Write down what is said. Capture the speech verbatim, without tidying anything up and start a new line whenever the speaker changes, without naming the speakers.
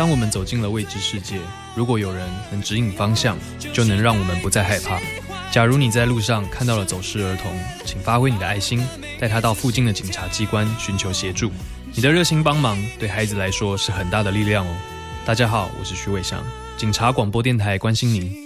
当我们走进了未知世界，如果有人能指引方向，就能让我们不再害怕。假如你在路上看到了走失儿童，请发挥你的爱心，带他到附近的警察机关寻求协助。你的热心帮忙对孩子来说是很大的力量哦。大家好，我是徐伟翔，警察广播电台关心您。